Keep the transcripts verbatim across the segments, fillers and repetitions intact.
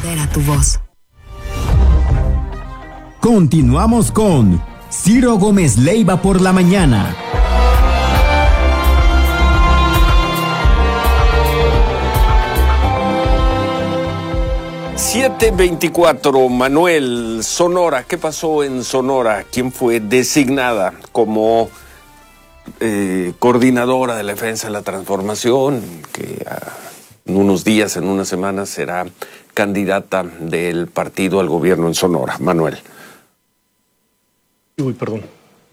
Empodera tu voz. Continuamos con Ciro Gómez Leiva por la mañana. siete veinticuatro, Manuel, Sonora. ¿Qué pasó en Sonora? ¿Quién fue designada como eh, coordinadora de la defensa de la transformación? Que uh, en unos días, en unas semanas, será candidata del partido al gobierno en Sonora. Manuel. Uy, perdón.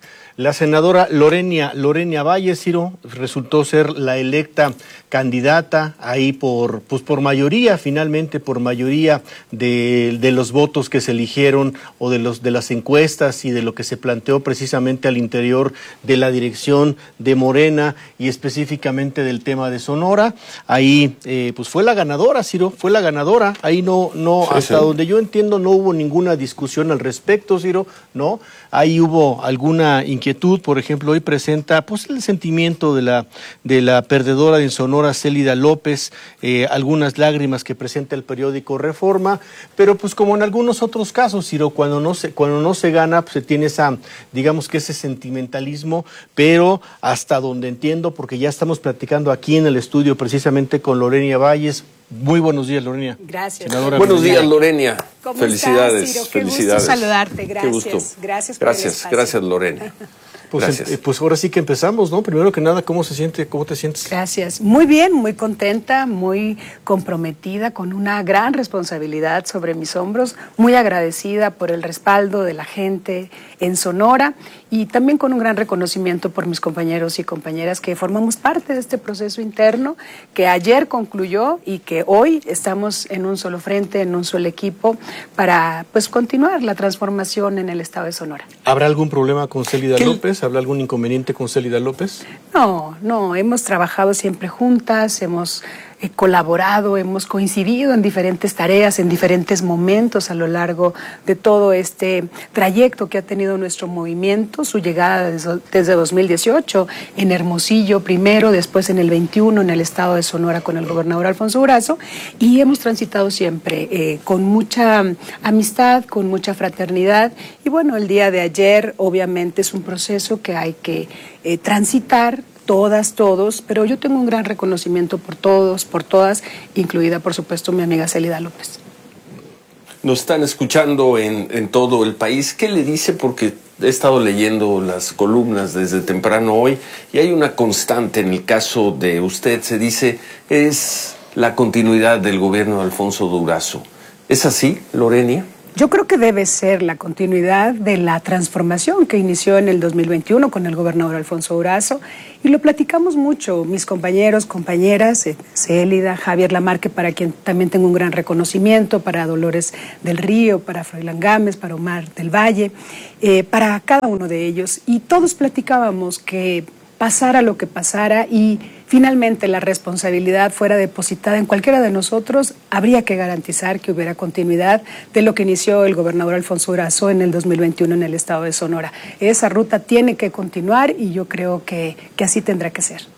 La senadora Lorena, Lorena Valle, Ciro, resultó ser la electa candidata ahí por, pues por mayoría, finalmente por mayoría de, de los votos que se eligieron o de, los, de las encuestas y de lo que se planteó precisamente al interior de la dirección de Morena y específicamente del tema de Sonora. Ahí eh, pues fue la ganadora, Ciro, fue la ganadora. Ahí no, no sí, hasta sí. donde yo entiendo no hubo ninguna discusión al respecto, Ciro, ¿no? Ahí hubo alguna inquietud, por ejemplo, hoy presenta pues el sentimiento de la, de la perdedora de Sonora, Célida López, eh, algunas lágrimas que presenta el periódico Reforma, pero pues como en algunos otros casos, Ciro, cuando no se, cuando no se gana, pues se tiene esa, digamos que ese sentimentalismo, pero hasta donde entiendo, porque ya estamos platicando aquí en el estudio precisamente con Lorena Valles. Muy buenos días, Lorena. Gracias. Senadora, buenos días, Lorena. ¿Cómo Felicidades, estás, Ciro? Qué felicidades. gusto saludarte, gracias. Qué gusto. Gracias por Gracias, el espacio. gracias, Lorena. Pues, Gracias. Eh, pues ahora sí que empezamos, ¿no? Primero que nada, ¿cómo se siente? ¿Cómo te sientes? Gracias. Muy bien, muy contenta, muy comprometida, con una gran responsabilidad sobre mis hombros, muy agradecida por el respaldo de la gente en Sonora y también con un gran reconocimiento por mis compañeros y compañeras que formamos parte de este proceso interno que ayer concluyó y que hoy estamos en un solo frente, en un solo equipo para pues continuar la transformación en el estado de Sonora. ¿Habrá algún problema con Célida López? ¿Habrá algún inconveniente con Célida López? No, no, hemos trabajado siempre juntas, hemos eh, colaborado, hemos coincidido en diferentes tareas, en diferentes momentos a lo largo de todo este trayecto que ha tenido nuestro movimiento, su llegada desde, desde dos mil dieciocho en Hermosillo primero, después en el veintiuno en el estado de Sonora con el gobernador Alfonso Durazo, y hemos transitado siempre eh, con mucha amistad, con mucha fraternidad, y bueno, el día de ayer obviamente es un proceso que hay que eh, transitar, todas, todos, pero yo tengo un gran reconocimiento por todos, por todas, incluida por supuesto mi amiga Célida López. Nos están escuchando en, en todo el país. ¿Qué le dice? Porque he estado leyendo las columnas desde temprano hoy y hay una constante en el caso de usted, se dice, es la continuidad del gobierno de Alfonso Durazo. ¿Es así, Lorena? Yo creo que debe ser la continuidad de la transformación que inició en el dos mil veintiuno con el gobernador Alfonso Durazo y lo platicamos mucho, mis compañeros, compañeras, eh, Célida, Javier Lamarque, para quien también tengo un gran reconocimiento, para Dolores del Río, para Froilán Gámez, para Omar del Valle, eh, para cada uno de ellos, y todos platicábamos que pasara lo que pasara y finalmente la responsabilidad fuera depositada en cualquiera de nosotros, habría que garantizar que hubiera continuidad de lo que inició el gobernador Alfonso Durazo en el dos mil veintiuno en el estado de Sonora. Esa ruta tiene que continuar y yo creo que, que así tendrá que ser.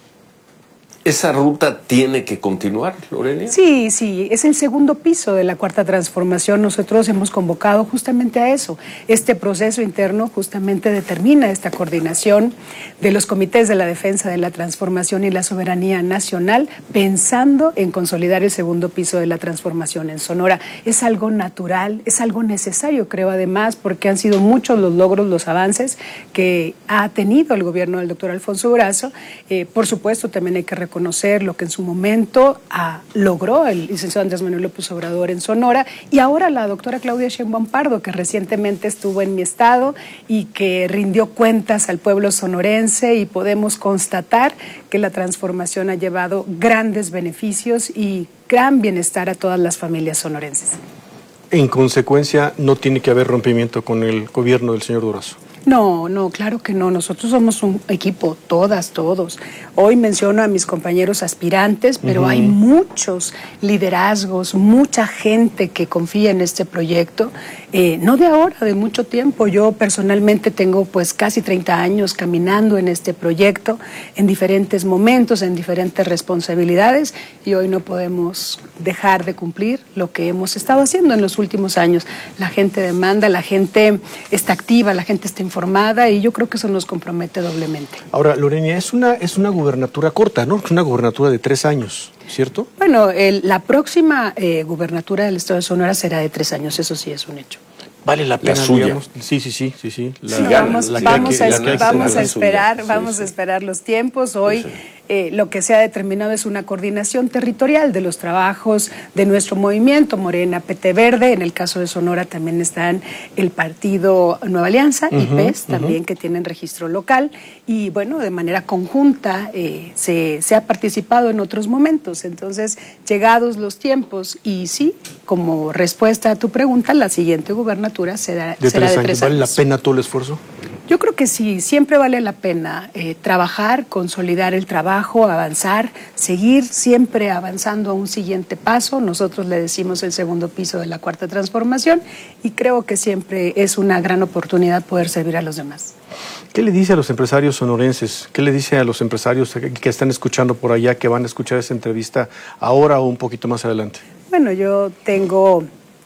¿Esa ruta tiene que continuar, Lorena? Sí, sí, es el segundo piso de la Cuarta Transformación. Nosotros hemos convocado justamente a eso. Este proceso interno justamente determina esta coordinación de los comités de la defensa de la transformación y la soberanía nacional, pensando en consolidar el segundo piso de la transformación en Sonora. Es algo natural, es algo necesario, creo, además, porque han sido muchos los logros, los avances que ha tenido el gobierno del doctor Alfonso Durazo. Eh, por supuesto, también hay que reconocer conocer lo que en su momento ah, logró el licenciado Andrés Manuel López Obrador en Sonora y ahora la doctora Claudia Sheinbaum Pardo, que recientemente estuvo en mi estado y que rindió cuentas al pueblo sonorense y podemos constatar que la transformación ha llevado grandes beneficios y gran bienestar a todas las familias sonorenses. En consecuencia, no tiene que haber rompimiento con el gobierno del señor Durazo. No, no, claro que no. Nosotros somos un equipo, todas, todos. Hoy menciono a mis compañeros aspirantes, pero uh-huh. hay muchos liderazgos, mucha gente que confía en este proyecto. Eh, no de ahora, de mucho tiempo. Yo personalmente tengo pues casi treinta años caminando en este proyecto, en diferentes momentos, en diferentes responsabilidades, y hoy no podemos dejar de cumplir lo que hemos estado haciendo en los últimos años. La gente demanda, la gente está activa, la gente está informada, y yo creo que eso nos compromete doblemente. Ahora, Lorenia, es una, es una gubernatura corta, ¿no? Es una gubernatura de tres años, ¿cierto? Bueno, el, la próxima eh, gubernatura del Estado de Sonora será de tres años, eso sí es un hecho. Vale la pena, la suya. Digamos. Sí, sí, sí, sí, sí. La, sí vamos la, la vamos, que, a, es, que vamos a esperar, sí, vamos sí. a esperar los tiempos. Hoy sí, sí. Eh, lo que se ha determinado es una coordinación territorial de los trabajos de nuestro movimiento, Morena, P T Verde. En el caso de Sonora también están el Partido Nueva Alianza uh-huh, y P E S, uh-huh. también, que tienen registro local. Y bueno, de manera conjunta eh, se, se ha participado en otros momentos. Entonces, llegados los tiempos, y sí, como respuesta a tu pregunta, la siguiente gubernatura será de, será tres, de tres años. años. ¿Vale la pena todo el esfuerzo? Yo creo que sí, siempre vale la pena eh, trabajar, consolidar el trabajo, avanzar, seguir siempre avanzando a un siguiente paso. Nosotros le decimos el segundo piso de la Cuarta Transformación, y creo que siempre es una gran oportunidad poder servir a los demás. ¿Qué le dice a los empresarios sonorenses? ¿Qué le dice a los empresarios que están escuchando por allá, que van a escuchar esa entrevista ahora o un poquito más adelante? Bueno, yo tengo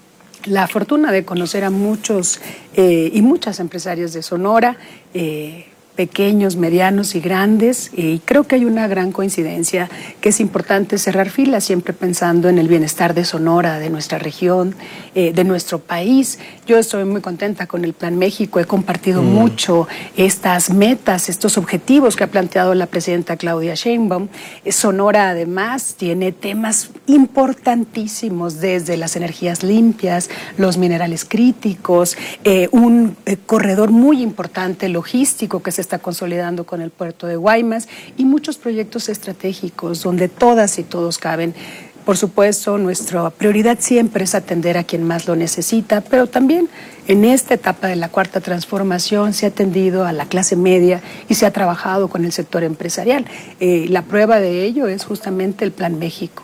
la fortuna de conocer a muchos eh, y muchas empresarias de Sonora, eh, pequeños, medianos y grandes, y creo que hay una gran coincidencia, que es importante cerrar filas siempre pensando en el bienestar de Sonora, de nuestra región, eh, de nuestro país. Yo estoy muy contenta con el Plan México, he compartido mm. mucho estas metas, estos objetivos que ha planteado la presidenta Claudia Sheinbaum. Sonora además tiene temas importantísimos, desde las energías limpias, los minerales críticos, eh, un eh, corredor muy importante logístico que se está consolidando con el puerto de Guaymas, y muchos proyectos estratégicos donde todas y todos caben. Por supuesto, nuestra prioridad siempre es atender a quien más lo necesita, pero también en esta etapa de la Cuarta Transformación se ha atendido a la clase media y se ha trabajado con el sector empresarial. Eh, la prueba de ello es justamente el Plan México.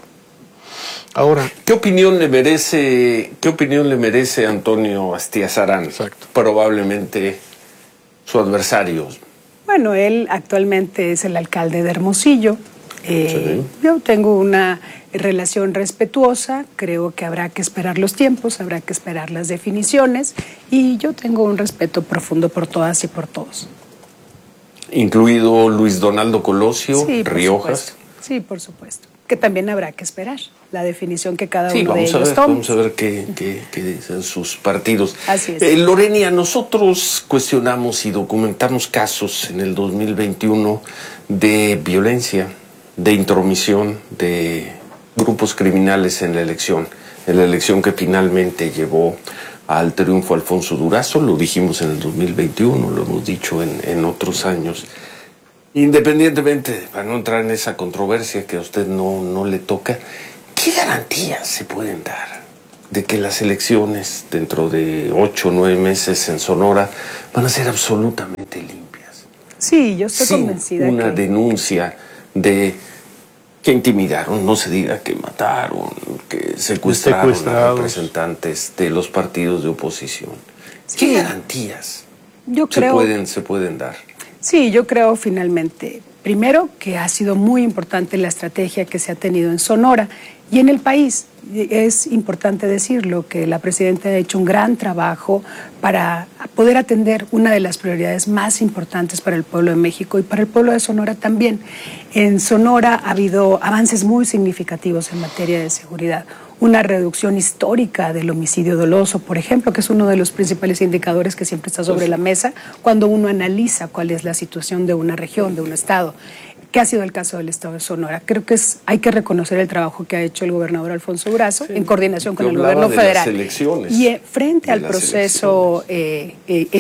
Ahora, ¿qué opinión le merece, qué opinión le merece Antonio Astiazarán? Exacto. Probablemente su adversario. Bueno, él actualmente es el alcalde de Hermosillo. Eh, sí. Yo tengo una relación respetuosa, creo que habrá que esperar los tiempos, habrá que esperar las definiciones, y yo tengo un respeto profundo por todas y por todos. Incluido Luis Donaldo Colosio, sí, Riojas. Supuesto. Sí, por supuesto. Que también habrá que esperar la definición que cada sí, uno de ellos ver, tome. Vamos a ver qué, qué, qué dicen sus partidos. Así es. Eh, Lorenia, nosotros cuestionamos y documentamos casos en el dos mil veintiuno de violencia, de intromisión de grupos criminales en la elección, en la elección que finalmente llevó al triunfo Alfonso Durazo. Lo dijimos en el dos mil veintiuno, lo hemos dicho en, en otros años. Independientemente, para no entrar en esa controversia que a usted no, no le toca, ¿qué garantías se pueden dar de que las elecciones dentro de ocho o nueve meses en Sonora van a ser absolutamente limpias? Sí, yo estoy sin convencida una que... denuncia de que intimidaron, no se diga que mataron, que secuestraron a representantes de los partidos de oposición. Sí. ¿Qué garantías yo se, creo... pueden, se pueden dar? Sí, yo creo finalmente, primero, que ha sido muy importante la estrategia que se ha tenido en Sonora y en el país. Es importante decirlo, que la presidenta ha hecho un gran trabajo para poder atender una de las prioridades más importantes para el pueblo de México y para el pueblo de Sonora también. En Sonora ha habido avances muy significativos en materia de seguridad. Una reducción histórica del homicidio doloso, por ejemplo, que es uno de los principales indicadores que siempre está sobre la mesa cuando uno analiza cuál es la situación de una región, de un estado, que ha sido el caso del estado de Sonora. Creo que es, hay que reconocer el trabajo que ha hecho el gobernador Alfonso Durazo, sí, en coordinación con el gobierno de federal. Las elecciones, y eh, frente al proceso, eh, eh, el,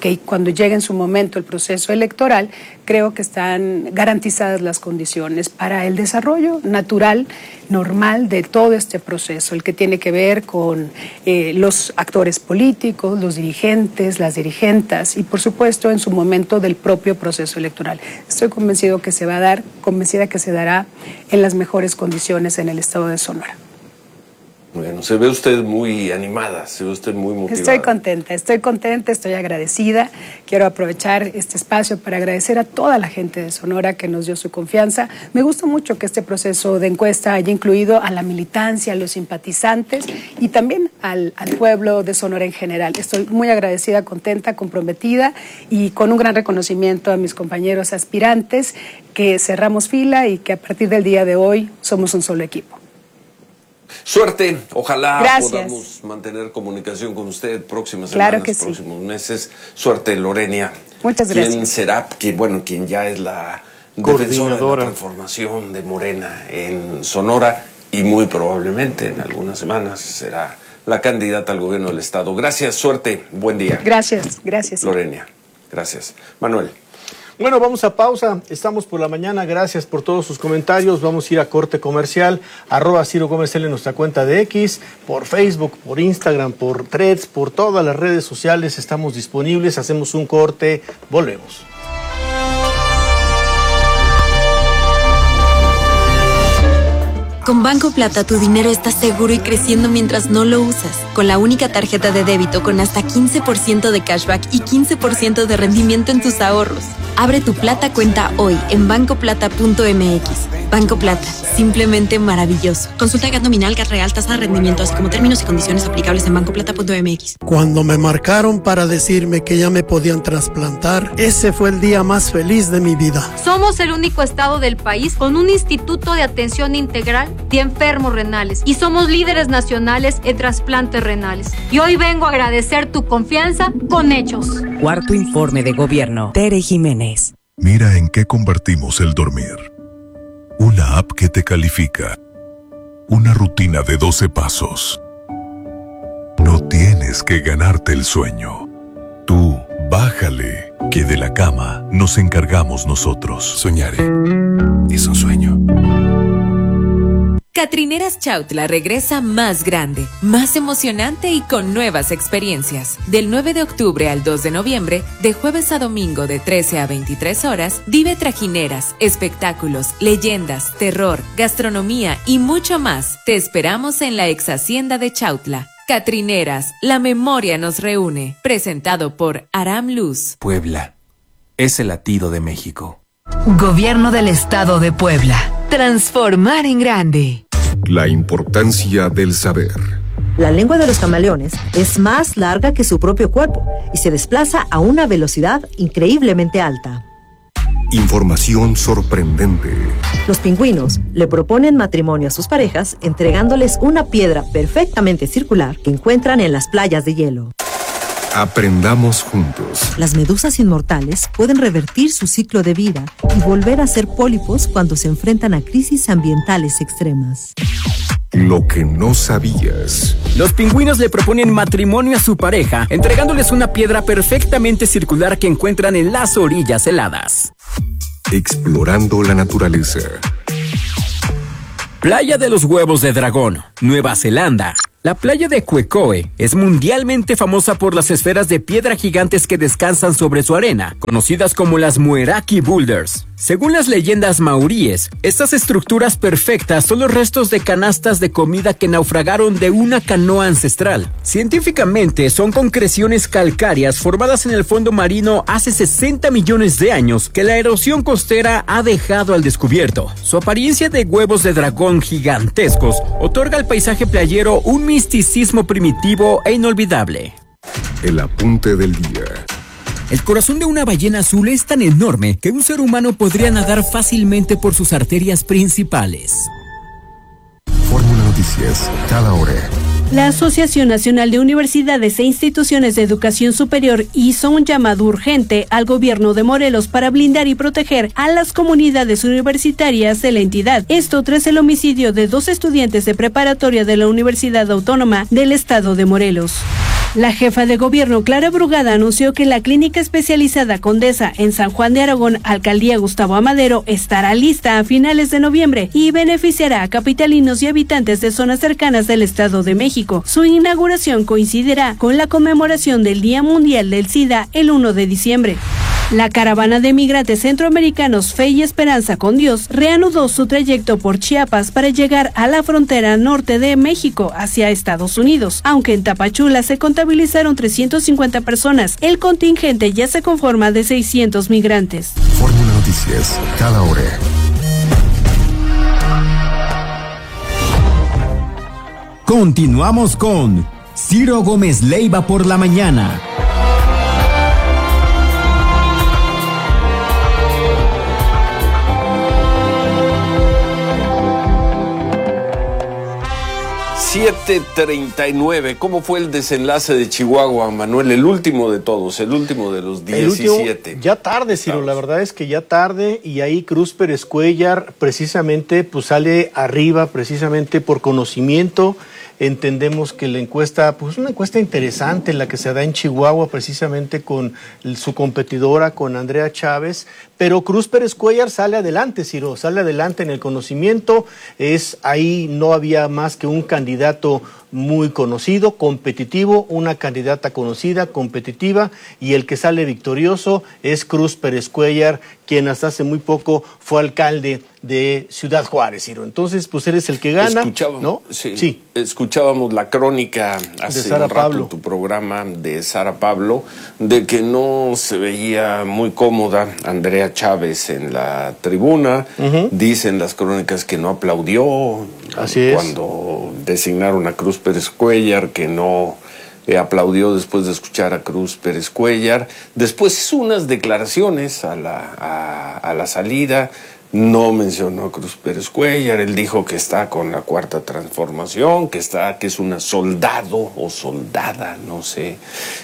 que cuando llegue en su momento el proceso electoral, creo que están garantizadas las condiciones para el desarrollo natural, normal de todo este proceso, el que tiene que ver con eh, los actores políticos, los dirigentes, las dirigentas y por supuesto en su momento del propio proceso electoral. Estoy convencido que se va a dar, convencida que se dará en las mejores condiciones en el estado de Sonora. Bueno, se ve usted muy animada, se ve usted muy motivada. Estoy contenta, estoy contenta, estoy agradecida. Quiero aprovechar este espacio para agradecer a toda la gente de Sonora que nos dio su confianza. Me gusta mucho que este proceso de encuesta haya incluido a la militancia, a los simpatizantes y también al, al pueblo de Sonora en general. Estoy muy agradecida, contenta, comprometida y con un gran reconocimiento a mis compañeros aspirantes que cerramos fila y que a partir del día de hoy somos un solo equipo. Suerte, ojalá Gracias. podamos mantener comunicación con usted próximas Claro semanas, que sí. próximos meses. Suerte, Lorenia. Muchas gracias. ¿Quién será? Que, bueno, quien ya es la defensora de la transformación de Morena en Sonora y muy probablemente en algunas semanas será la candidata al gobierno del estado. Gracias, suerte, buen día. Gracias, gracias. Lorenia, gracias. Manuel. Bueno, vamos a pausa. Estamos por la mañana. Gracias por todos sus comentarios. Vamos a ir a corte comercial. Arroba Ciro Gómez L en nuestra cuenta de X, por Facebook, por Instagram, por Threads, por todas las redes sociales. Estamos disponibles. Hacemos un corte. Volvemos. Con Banco Plata tu dinero está seguro y creciendo mientras no lo usas. Con la única tarjeta de débito con hasta quince por ciento de cashback y quince por ciento de rendimiento en tus ahorros. Abre tu Plata cuenta hoy en banco plata punto m x. Banco Plata, simplemente maravilloso. Consulta G A T nominal, G A T real, tasa de rendimiento, así como términos y condiciones aplicables en banco plata punto m x. Cuando me marcaron para decirme que ya me podían trasplantar, ese fue el día más feliz de mi vida. Somos el único estado del país con un instituto de atención integral de enfermos renales y somos líderes nacionales en trasplantes renales. Y hoy vengo a agradecer tu confianza con hechos. Cuarto informe de gobierno. Tere Jiménez. Mira en qué convertimos el dormir. Una app que te califica. Una rutina de doce pasos. No tienes que ganarte el sueño. Tú, bájale, que de la cama nos encargamos nosotros. Soñaré. Es un sueño. Catrineras Chautla regresa más grande, más emocionante y con nuevas experiencias. Del nueve de octubre al dos de noviembre, de jueves a domingo de trece a veintitrés horas, vive trajineras, espectáculos, leyendas, terror, gastronomía y mucho más. Te esperamos en la ex hacienda de Chautla. Catrineras, la memoria nos reúne. Presentado por Aram Luz. Puebla es el latido de México. Gobierno del Estado de Puebla. Transformar en grande. La importancia del saber. La lengua de los camaleones es más larga que su propio cuerpo y se desplaza a una velocidad increíblemente alta. Información sorprendente. Los pingüinos le proponen matrimonio a sus parejas entregándoles una piedra perfectamente circular que encuentran en las playas de hielo. Aprendamos juntos. Las medusas inmortales pueden revertir su ciclo de vida y volver a ser pólipos cuando se enfrentan a crisis ambientales extremas. Lo que no sabías. Los pingüinos le proponen matrimonio a su pareja, entregándoles una piedra perfectamente circular que encuentran en las orillas heladas. Explorando la naturaleza. Playa de los Huevos de Dragón, Nueva Zelanda. La playa de Quecoe es mundialmente famosa por las esferas de piedra gigantes que descansan sobre su arena, conocidas como las Mueraki Boulders. Según las leyendas maoríes, estas estructuras perfectas son los restos de canastas de comida que naufragaron de una canoa ancestral. Científicamente, son concreciones calcáreas formadas en el fondo marino hace sesenta millones de años que la erosión costera ha dejado al descubierto. Su apariencia de huevos de dragón gigantescos otorga al paisaje playero un misticismo primitivo e inolvidable. El apunte del día. El corazón de una ballena azul es tan enorme que un ser humano podría nadar fácilmente por sus arterias principales. Fórmula Noticias, cada hora. La Asociación Nacional de Universidades e Instituciones de Educación Superior hizo un llamado urgente al gobierno de Morelos para blindar y proteger a las comunidades universitarias de la entidad. Esto tras el homicidio de dos estudiantes de preparatoria de la Universidad Autónoma del Estado de Morelos. La jefa de gobierno, Clara Brugada, anunció que la clínica especializada Condesa en San Juan de Aragón, Alcaldía Gustavo Amadero, estará lista a finales de noviembre y beneficiará a capitalinos y habitantes de zonas cercanas del Estado de México. Su inauguración coincidirá con la conmemoración del Día Mundial del SIDA el uno de diciembre. La caravana de migrantes centroamericanos Fe y Esperanza con Dios reanudó su trayecto por Chiapas para llegar a la frontera norte de México hacia Estados Unidos. Aunque en Tapachula se contabilizaron trescientas cincuenta personas, el contingente ya se conforma de seiscientos migrantes. Fórmula Noticias, cada hora. Continuamos con Ciro Gómez Leiva por la mañana. siete treinta y nueve, ¿cómo fue el desenlace de Chihuahua, Manuel? El último de todos, el último de los diecisiete. Último, ya tarde, Ciro, Estamos. La verdad es que ya tarde, y ahí Cruz Pérez Cuéllar precisamente pues sale arriba, precisamente por conocimiento. Entendemos que la encuesta, pues una encuesta interesante la que se da en Chihuahua, precisamente con su competidora, con Andrea Chávez, pero Cruz Pérez Cuéllar sale adelante, Ciro, sale adelante en el conocimiento. Es ahí no había más que un candidato muy conocido, competitivo, una candidata conocida, competitiva, y el que sale victorioso es Cruz Pérez Cuéllar, quien hasta hace muy poco fue alcalde de Ciudad Juárez, Ciro. Entonces, pues eres el que gana, escuchábamos, ¿no? Sí, sí. Escuchábamos la crónica hace de Sara un rato Pablo. en tu programa de Sara Pablo, de que no se veía muy cómoda Andrea Chávez en la tribuna. Uh-huh. Dicen las crónicas que no aplaudió. Así cuando es. Designaron a Cruz Pérez Cuéllar, que no eh, aplaudió después de escuchar a Cruz Pérez Cuéllar. Después hizo unas declaraciones a la, a, a la salida. No mencionó a Cruz Pérez Cuéllar. Él dijo que está con la Cuarta Transformación, que está, que es una soldado o soldada, no sé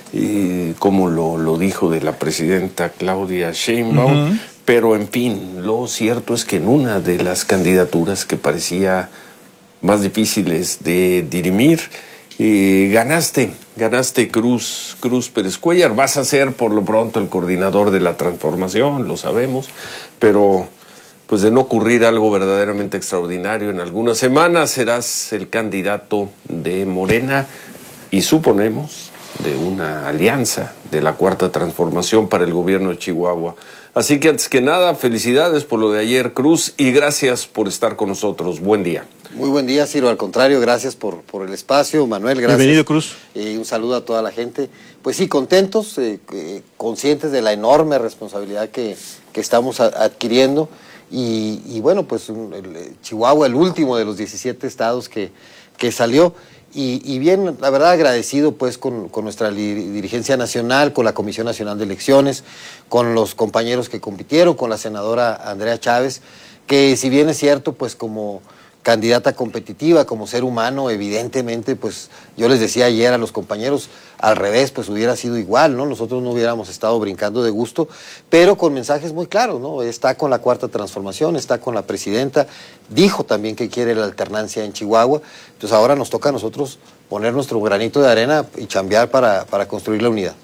y cómo lo, lo dijo de la presidenta Claudia Sheinbaum. Uh-huh. Pero en fin, lo cierto es que en una de las candidaturas que parecía más difíciles de dirimir, eh, ganaste, ganaste Cruz, Cruz Pérez Cuéllar. Vas a ser por lo pronto el coordinador de la transformación, lo sabemos, pero pues de no ocurrir algo verdaderamente extraordinario en algunas semanas, serás el candidato de Morena y suponemos de una alianza de la Cuarta Transformación para el gobierno de Chihuahua. Así que antes que nada, felicidades por lo de ayer, Cruz, y gracias por estar con nosotros. Buen día. Muy buen día, Ciro. Al contrario, gracias por, por el espacio. Manuel, gracias. Bienvenido, Cruz. Y un saludo a toda la gente. Pues sí, contentos, eh, eh, conscientes de la enorme responsabilidad que, que estamos a, adquiriendo. Y, y bueno, pues un, el, Chihuahua, el último de los diecisiete estados que, que salió. Y, y bien, la verdad, agradecido pues con, con nuestra dirigencia nacional, con la Comisión Nacional de Elecciones, con los compañeros que compitieron, con la senadora Andrea Chávez, que si bien es cierto, pues como candidata competitiva, como ser humano, evidentemente, pues yo les decía ayer a los compañeros, al revés, pues hubiera sido igual, ¿no? Nosotros no hubiéramos estado brincando de gusto, pero con mensajes muy claros, ¿no? Está con la Cuarta Transformación, está con la presidenta, dijo también que quiere la alternancia en Chihuahua, entonces ahora nos toca a nosotros poner nuestro granito de arena y chambear para, para construir la unidad.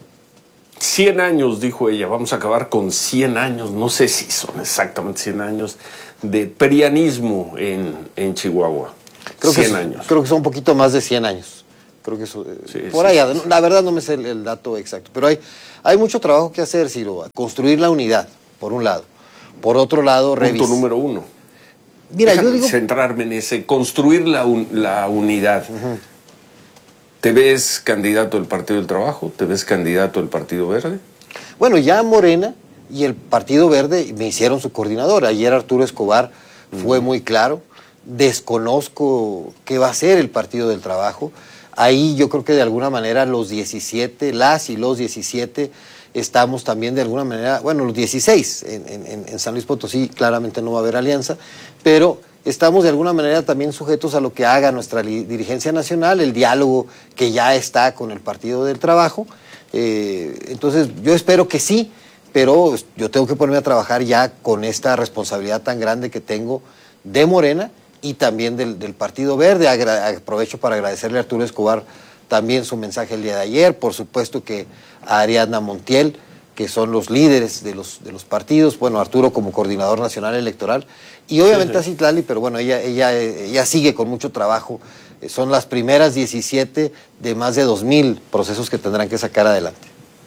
cien años, dijo ella, vamos a acabar con cien años, no sé si son exactamente cien años, de prianismo en, en Chihuahua. Creo cien que, años. Creo que son un poquito más de cien años. Creo que eso, sí, por sí, allá, sí. La verdad no me sé el, el dato exacto, pero hay, hay mucho trabajo que hacer, Ciro. Construir la unidad, por un lado. Por otro lado, revisar. Punto número uno. Mira, Déjame yo digo... centrarme en ese, construir la, un, la unidad. Uh-huh. ¿Te ves candidato del Partido del Trabajo? ¿Te ves candidato del Partido Verde? Bueno, ya Morena y el Partido Verde me hicieron su coordinador. Ayer Arturo Escobar uh-huh. fue muy claro. Desconozco qué va a ser el Partido del Trabajo. Ahí yo creo que de alguna manera los diecisiete, las y los diecisiete, estamos también de alguna manera, bueno, los dieciséis, en, en, en San Luis Potosí claramente no va a haber alianza, pero estamos de alguna manera también sujetos a lo que haga nuestra dirigencia nacional, el diálogo que ya está con el Partido del Trabajo. Eh, entonces yo espero que sí, pero yo tengo que ponerme a trabajar ya con esta responsabilidad tan grande que tengo de Morena y también del, del Partido Verde. Agra- aprovecho para agradecerle a Arturo Escobar también su mensaje el día de ayer, por supuesto que a Ariadna Montiel, que son los líderes de los, de los partidos, bueno, Arturo como coordinador nacional electoral, y obviamente sí, sí. a Citlali, pero bueno, ella, ella, ella sigue con mucho trabajo. Son las primeras diecisiete de más de dos mil procesos que tendrán que sacar adelante.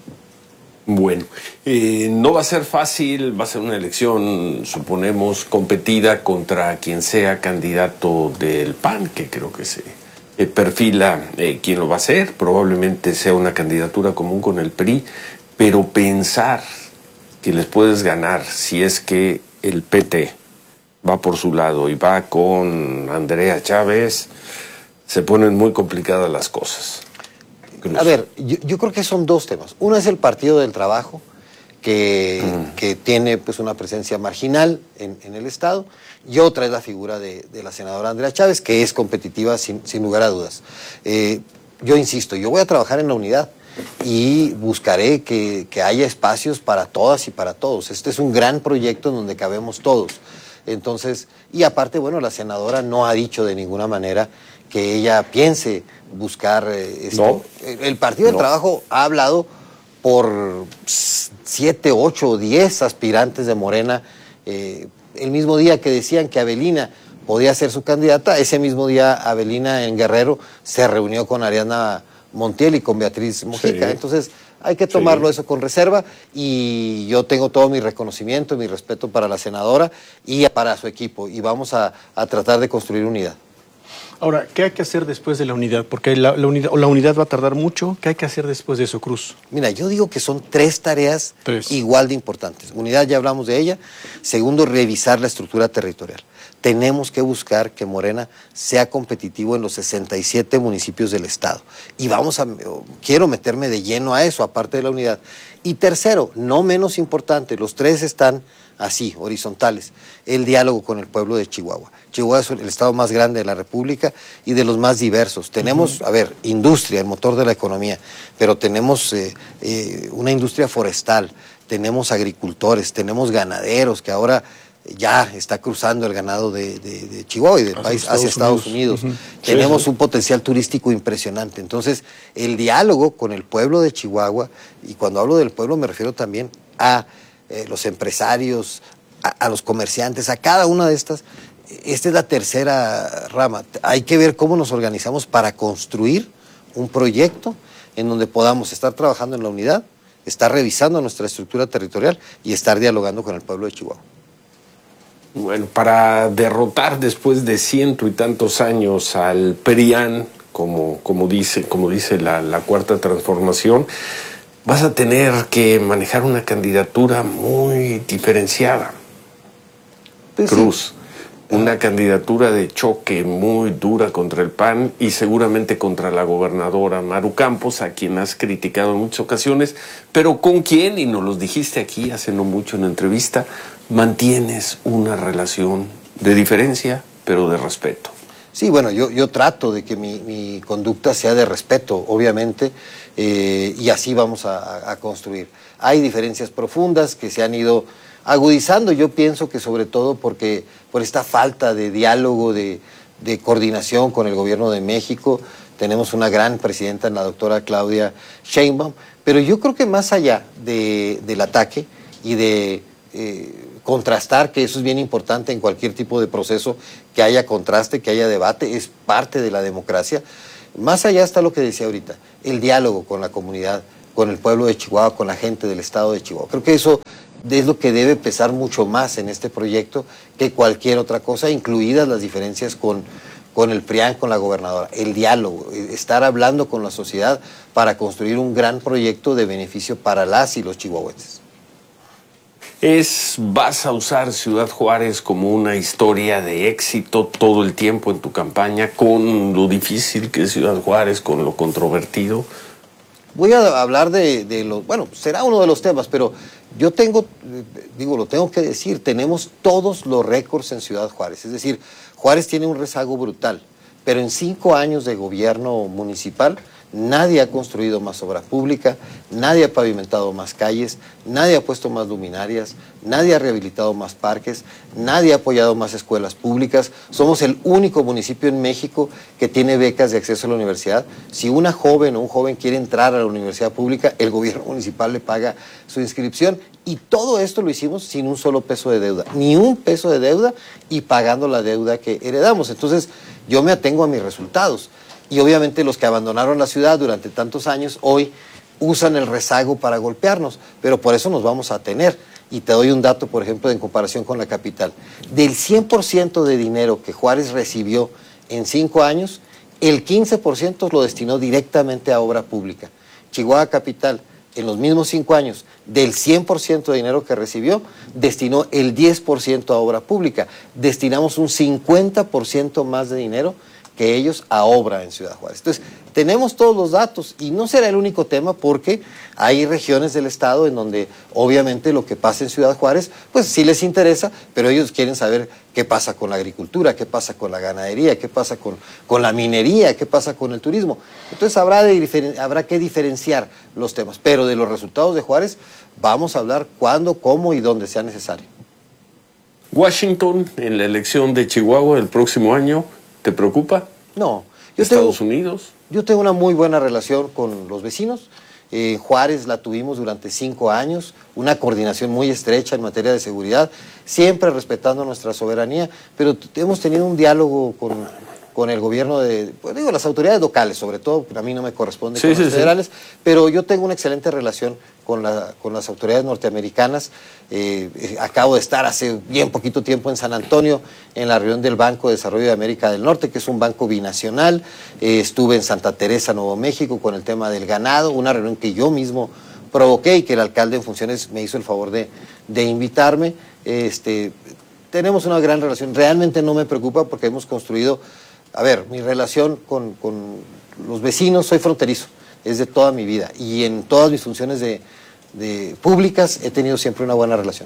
Bueno, eh, no va a ser fácil, va a ser una elección, suponemos, competida contra quien sea candidato del P A N, que creo que se eh, perfila eh, quién lo va a hacer, probablemente sea una candidatura común con el P R I, pero pensar que les puedes ganar si es que el P T va por su lado y va con Andrea Chávez, se ponen muy complicadas las cosas. Cruz. A ver, yo, yo creo que son dos temas. Uno es el Partido del Trabajo, que, mm. que tiene pues una presencia marginal en, en el Estado, y otra es la figura de, de la senadora Andrea Chávez, que es competitiva sin, sin lugar a dudas. Eh, yo insisto, yo voy a trabajar en la unidad y buscaré que, que haya espacios para todas y para todos. Este es un gran proyecto en donde cabemos todos. Entonces, y aparte, bueno, la senadora no ha dicho de ninguna manera que ella piense buscar eh, esto. No. El, el Partido del no. Trabajo ha hablado por siete, ocho o diez aspirantes de Morena. Eh, el mismo día que decían que Avelina podía ser su candidata, ese mismo día Avelina en Guerrero se reunió con Ariadna Montiel y con Beatriz Mojica. Sí. Entonces, hay que tomarlo sí. eso con reserva, y yo tengo todo mi reconocimiento, mi respeto para la senadora y para su equipo, y vamos a, a tratar de construir unidad. Ahora, ¿qué hay que hacer después de la unidad? Porque la, la, unidad, la unidad va a tardar mucho. ¿Qué hay que hacer después de eso, Cruz? Mira, yo digo que son tres tareas tres. igual de importantes. Unidad, ya hablamos de ella. Segundo, revisar la estructura territorial. Tenemos que buscar que Morena sea competitivo en los sesenta y siete municipios del Estado. Y vamos a, quiero meterme de lleno a eso, aparte de la unidad. Y tercero, no menos importante, los tres están así, horizontales, el diálogo con el pueblo de Chihuahua. Chihuahua es el estado más grande de la República y de los más diversos. Tenemos, uh-huh. a ver, industria, el motor de la economía, pero tenemos eh, eh, una industria forestal, tenemos agricultores, tenemos ganaderos, que ahora ya está cruzando el ganado de, de, de Chihuahua y del hacia país Estados hacia Estados Unidos. Unidos. Uh-huh. Tenemos sí, sí. un potencial turístico impresionante. Entonces, el diálogo con el pueblo de Chihuahua, y cuando hablo del pueblo me refiero también a eh, los empresarios, a, a los comerciantes, a cada una de estas. Esta es la tercera rama. Hay que ver cómo nos organizamos para construir un proyecto en donde podamos estar trabajando en la unidad, estar revisando nuestra estructura territorial y estar dialogando con el pueblo de Chihuahua. Bueno, para derrotar después de ciento y tantos años al P R I A N, como, como dice, como dice la, la Cuarta Transformación, vas a tener que manejar una candidatura muy diferenciada. Pues Cruz. Sí. Una candidatura de choque muy dura contra el P A N y seguramente contra la gobernadora Maru Campos, a quien has criticado en muchas ocasiones, pero con quien, y nos los dijiste aquí hace no mucho en la entrevista, mantienes una relación de diferencia, pero de respeto. Sí, bueno, yo, yo trato de que mi, mi conducta sea de respeto, obviamente, eh, y así vamos a, a construir. Hay diferencias profundas que se han ido agudizando, yo pienso que sobre todo porque por esta falta de diálogo, de, de coordinación con el gobierno de México. Tenemos una gran presidenta en la doctora Claudia Sheinbaum, pero yo creo que más allá de, del ataque y de eh, contrastar, que eso es bien importante en cualquier tipo de proceso, que haya contraste, que haya debate, es parte de la democracia. Más allá está lo que decía ahorita, el diálogo con la comunidad, con el pueblo de Chihuahua, con la gente del estado de Chihuahua. Creo que eso es lo que debe pesar mucho más en este proyecto que cualquier otra cosa, incluidas las diferencias con, con el P R I A N, con la gobernadora. El diálogo, estar hablando con la sociedad para construir un gran proyecto de beneficio para las y los chihuahuenses. Es, vas a usar Ciudad Juárez como una historia de éxito todo el tiempo en tu campaña, con lo difícil que es Ciudad Juárez, con lo controvertido. Voy a hablar de, de los, bueno, será uno de los temas, pero yo tengo, digo, lo tengo que decir, tenemos todos los récords en Ciudad Juárez. Es decir, Juárez tiene un rezago brutal, pero en cinco años de gobierno municipal nadie ha construido más obra pública, nadie ha pavimentado más calles, nadie ha puesto más luminarias, nadie ha rehabilitado más parques, nadie ha apoyado más escuelas públicas. Somos el único municipio en México que tiene becas de acceso a la universidad. Si una joven o un joven quiere entrar a la universidad pública, el gobierno municipal le paga su inscripción. Y todo esto lo hicimos sin un solo peso de deuda, ni un peso de deuda y pagando la deuda que heredamos. Entonces, yo me atengo a mis resultados. Y obviamente los que abandonaron la ciudad durante tantos años, hoy usan el rezago para golpearnos, pero por eso nos vamos a tener. Y te doy un dato, por ejemplo, en comparación con la capital. Del cien por ciento de dinero que Juárez recibió en cinco años, el quince por ciento lo destinó directamente a obra pública. Chihuahua Capital, en los mismos cinco años, del cien por ciento de dinero que recibió, destinó el diez por ciento a obra pública. Destinamos un cincuenta por ciento más de dinero que ellos a obra en Ciudad Juárez. Entonces, tenemos todos los datos y no será el único tema porque hay regiones del estado en donde obviamente lo que pasa en Ciudad Juárez, pues sí les interesa, pero ellos quieren saber qué pasa con la agricultura, qué pasa con la ganadería, qué pasa con, con la minería, qué pasa con el turismo. Entonces, habrá, de, habrá que diferenciar los temas, pero de los resultados de Juárez vamos a hablar cuándo, cómo y dónde sea necesario. Washington, en la elección de Chihuahua el próximo año, ¿te preocupa? No. Yo ¿Estados tengo, Unidos? Yo tengo una muy buena relación con los vecinos. Eh, Juárez la tuvimos durante cinco años, una coordinación muy estrecha en materia de seguridad, siempre respetando nuestra soberanía, pero hemos tenido un diálogo con, con el gobierno de, pues digo, las autoridades locales, sobre todo, a mí no me corresponde sí, con sí, los federales, sí. Pero yo tengo una excelente relación con, la, con las autoridades norteamericanas. Eh, eh, acabo de estar hace bien poquito tiempo en San Antonio, en la reunión del Banco de Desarrollo de América del Norte, que es un banco binacional. Eh, estuve en Santa Teresa, Nuevo México, con el tema del ganado, una reunión que yo mismo provoqué y que el alcalde en funciones me hizo el favor de, de invitarme. Este, tenemos una gran relación, realmente no me preocupa porque hemos construido, a ver, mi relación con, con los vecinos, soy fronterizo, es de toda mi vida y en todas mis funciones de de públicas he tenido siempre una buena relación.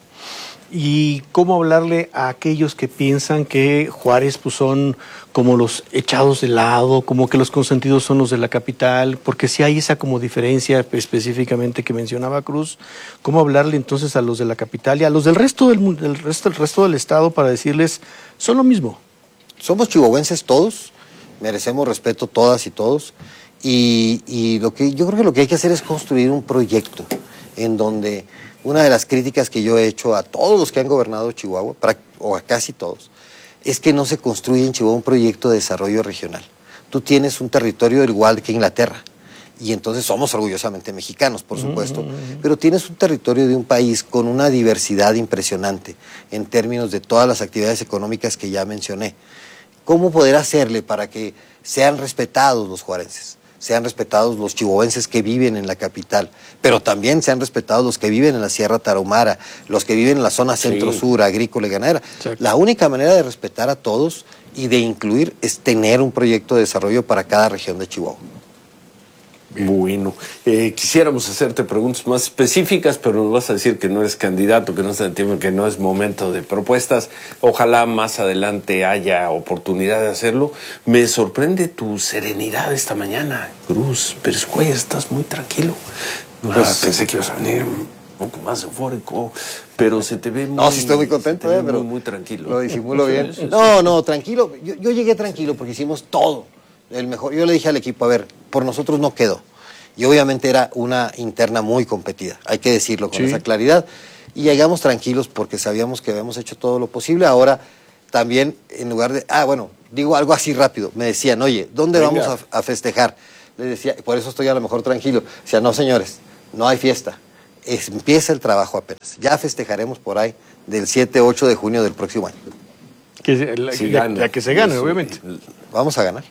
¿Y cómo hablarle a aquellos que piensan que Juárez pues, son como los echados de lado, como que los consentidos son los de la capital? Porque si hay esa como diferencia específicamente que mencionaba Cruz, ¿cómo hablarle entonces a los de la capital y a los del resto del, del resto, el resto del estado para decirles, son lo mismo? Somos chihuahuenses todos, merecemos respeto todas y todos. Y, y lo que yo creo que lo que hay que hacer es construir un proyecto en donde una de las críticas que yo he hecho a todos los que han gobernado Chihuahua, para, o a casi todos, es que no se construye en Chihuahua un proyecto de desarrollo regional. Tú tienes un territorio igual que Inglaterra y entonces somos orgullosamente mexicanos, por supuesto, mm-hmm. pero tienes un territorio de un país con una diversidad impresionante en términos de todas las actividades económicas que ya mencioné. ¿Cómo poder hacerle para que sean respetados los juarenses? Sean respetados los chihuahuenses que viven en la capital, pero también sean respetados los que viven en la Sierra Tarahumara, los que viven en la zona centro-sur, sí. agrícola y ganadera. Exacto. La única manera de respetar a todos y de incluir es tener un proyecto de desarrollo para cada región de Chihuahua. Bueno, eh, quisiéramos hacerte preguntas más específicas, pero nos vas a decir que no eres candidato, que no está en tiempo, que no es momento de propuestas. Ojalá más adelante haya oportunidad de hacerlo. Me sorprende tu serenidad esta mañana, Cruz Pérez Cuellar, estás muy tranquilo. Pues, ah, pensé que ibas a venir un poco más eufórico, pero se te ve muy... No, sí estoy muy contento, eh, pero muy, muy tranquilo. Lo disimulo bien. No, no, tranquilo. Yo, yo llegué tranquilo porque hicimos todo. El mejor. Yo le dije al equipo, a ver, por nosotros no quedó. Y obviamente era una interna muy competida, hay que decirlo con sí. esa claridad. Y llegamos tranquilos porque sabíamos que habíamos hecho todo lo posible. Ahora también, en lugar de, ah, bueno, digo algo así rápido, me decían, oye, ¿dónde Venga. vamos a, a festejar? Les decía, por eso estoy a lo mejor tranquilo. Decía, no señores, no hay fiesta, es, empieza el trabajo apenas. Ya festejaremos por ahí del siete ocho de junio del próximo año. Que la, si la, la que se gane, sí, obviamente. Vamos a ganar.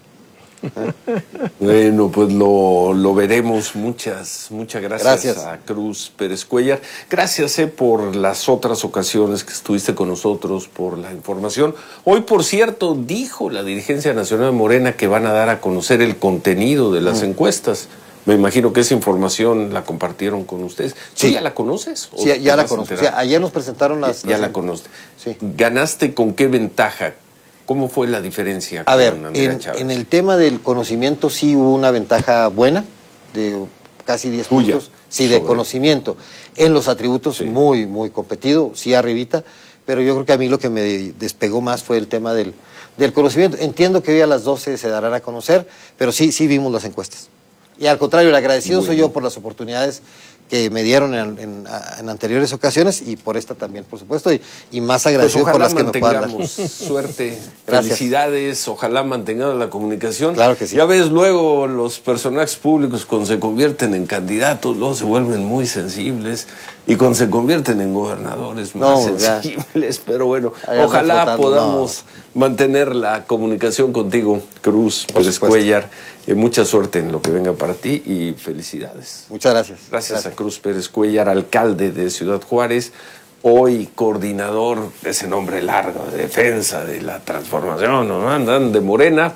Bueno, pues lo, lo veremos. Muchas, muchas gracias, gracias a Cruz Pérez Cuellar. Gracias eh, por las otras ocasiones que estuviste con nosotros, por la información. Hoy, por cierto, dijo la dirigencia nacional de Morena que van a dar a conocer el contenido de las mm. encuestas. Me imagino que esa información la compartieron con ustedes. ¿Sí, ¿Sí ya la conoces? Sí, ya la conozco. O sea, ayer nos presentaron las... Ya, ya las... la conoces. Sí. ¿Ganaste con qué ventaja? ¿Cómo fue la diferencia? A ver, con en, en el tema del conocimiento sí hubo una ventaja buena, de casi diez Tuya, puntos. Sí, de sobre. conocimiento. En los atributos sí. muy, muy competido, sí arribita, pero yo creo que a mí lo que me despegó más fue el tema del, del conocimiento. Entiendo que hoy a las doce se darán a conocer, pero sí, sí vimos las encuestas. Y al contrario, el agradecido muy soy bien. yo por las oportunidades que me dieron en, en, en anteriores ocasiones y por esta también, por supuesto, y, y más agradecido pues por las que me puedan dar. Suerte, Gracias. Felicidades, ojalá mantengamos la comunicación. Claro que sí. Ya ves, luego los personajes públicos cuando se convierten en candidatos, luego se vuelven muy sensibles y cuando se convierten en gobernadores más no, sensibles, ya. pero bueno, Allá ojalá flotando, podamos no. mantener la comunicación contigo, Cruz Pérez Cuéllar. Eh, mucha suerte en lo que venga para ti y felicidades. Muchas gracias. Gracias, gracias. a Cruz Pérez Cuéllar, alcalde de Ciudad Juárez, hoy coordinador de ese nombre largo, de defensa de la transformación, ¿no? Andan de Morena,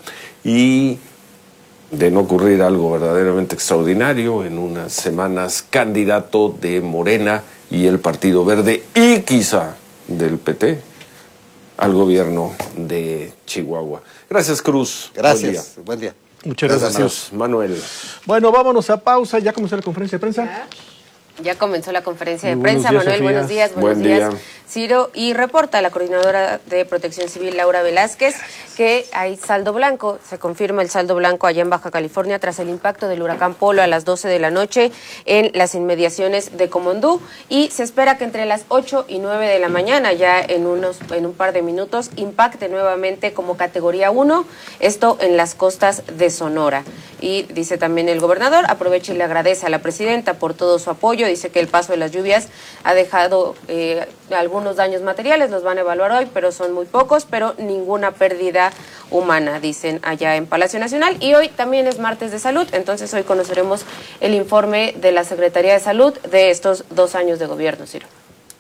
y de no ocurrir algo verdaderamente extraordinario, en unas semanas candidato de Morena y el Partido Verde y quizá del P T al gobierno de Chihuahua. Gracias, Cruz. Gracias. Buen día. Buen día. Muchas gracias, gracias Manuel. Bueno, vámonos a pausa. ¿Ya comenzó la conferencia de prensa? ¿Ya? Ya comenzó la conferencia de Muy prensa. buenos días, Manuel, Sofía. buenos días. Buenos Buen días, día. Ciro. Y reporta la coordinadora de Protección Civil, Laura Velázquez, que hay saldo blanco. Se confirma el saldo blanco allá en Baja California tras el impacto del huracán Polo a las doce de la noche en las inmediaciones de Comondú. Y se espera que entre las ocho y nueve de la mañana, ya en, unos, en un par de minutos, impacte nuevamente como categoría uno, esto en las costas de Sonora. Y dice también el gobernador, aprovecha y le agradece a la presidenta por todo su apoyo. Dice que el paso de las lluvias ha dejado eh, algunos daños materiales, los van a evaluar hoy, pero son muy pocos, pero ninguna pérdida humana, dicen allá en Palacio Nacional. Y hoy también es martes de salud, entonces hoy conoceremos el informe de la Secretaría de Salud de estos dos años de gobierno, Ciro.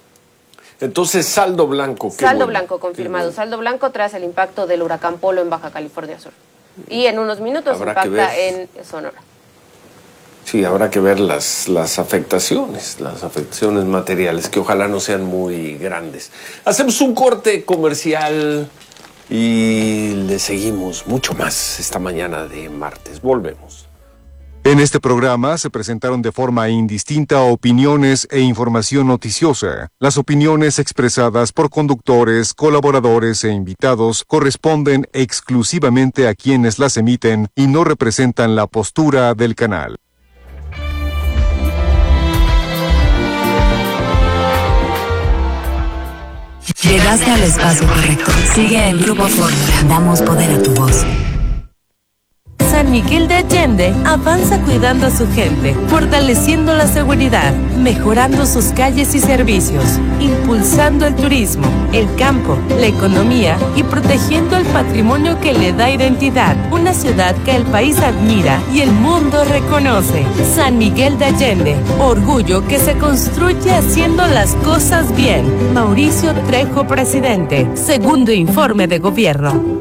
Entonces, saldo blanco. Qué saldo bueno, blanco confirmado, bueno. Saldo blanco tras el impacto del huracán Polo en Baja California Sur. Y en unos minutos Habrá impacta en Sonora. Sí, habrá que ver las, las afectaciones, las afectaciones materiales, que ojalá no sean muy grandes. Hacemos un corte comercial y le seguimos mucho más esta mañana de martes. Volvemos. En este programa se presentaron de forma indistinta opiniones e información noticiosa. Las opiniones expresadas por conductores, colaboradores e invitados corresponden exclusivamente a quienes las emiten y no representan la postura del canal. Llegaste al espacio correcto. Sigue en Grupo Fórmula. Damos poder a tu voz. San Miguel de Allende avanza cuidando a su gente, fortaleciendo la seguridad, mejorando sus calles y servicios, impulsando el turismo, el campo, la economía y protegiendo el patrimonio que le da identidad. Una ciudad que el país admira y el mundo reconoce. San Miguel de Allende, orgullo que se construye haciendo las cosas bien. Mauricio Trejo, presidente. Segundo informe de gobierno.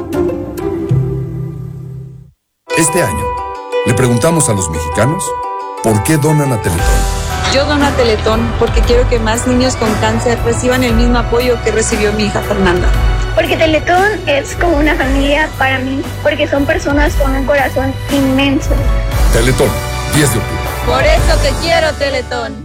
Este año, le preguntamos a los mexicanos por qué donan a Teletón. Yo dono a Teletón porque quiero que más niños con cáncer reciban el mismo apoyo que recibió mi hija Fernanda. Porque Teletón es como una familia para mí, porque son personas con un corazón inmenso. Teletón, diez de octubre. Por eso te quiero, Teletón.